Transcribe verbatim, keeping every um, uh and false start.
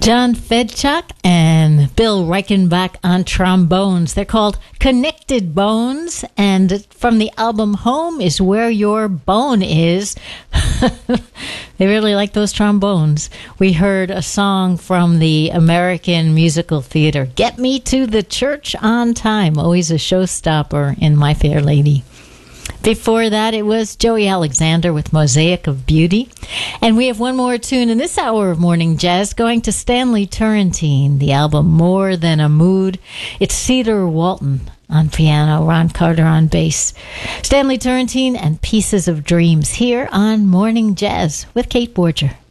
John Fedchuk and Bill Reichenbach on trombones. They're called Connected Bones, and from the album Home is Where Your Bone Is. They really like those trombones. We heard a song from the American Musical Theater, Get Me to the Church on Time, always a showstopper in My Fair Lady. Before that, it was Joey Alexander with Mosaic of Beauty. And we have one more tune in this hour of Morning Jazz going to Stanley Turrentine, the album More Than a Mood. It's Cedar Walton on piano, Ron Carter on bass. Stanley Turrentine and Pieces of Dreams here on Morning Jazz with Kate Borger.